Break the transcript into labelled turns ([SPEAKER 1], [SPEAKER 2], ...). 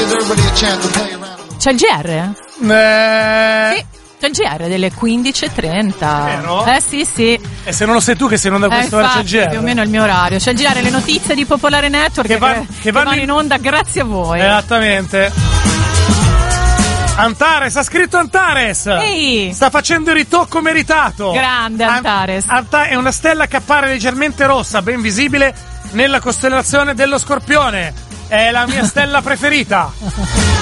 [SPEAKER 1] C'è il GR? Sì. C'è il GR delle 15:30.
[SPEAKER 2] Vero?
[SPEAKER 1] Sì.
[SPEAKER 2] E se non lo sei tu che sei in onda a quest'ora c'è il GR?
[SPEAKER 1] Più o meno il mio orario. C'è il GR, le notizie di Popolare Network che vanno in onda grazie a voi.
[SPEAKER 2] Esattamente. Antares, ha scritto Antares.
[SPEAKER 1] Ehi.
[SPEAKER 2] Sta facendo il ritocco meritato.
[SPEAKER 1] Grande Antares.
[SPEAKER 2] È una stella che appare leggermente rossa, ben visibile nella costellazione dello Scorpione. È la mia stella preferita.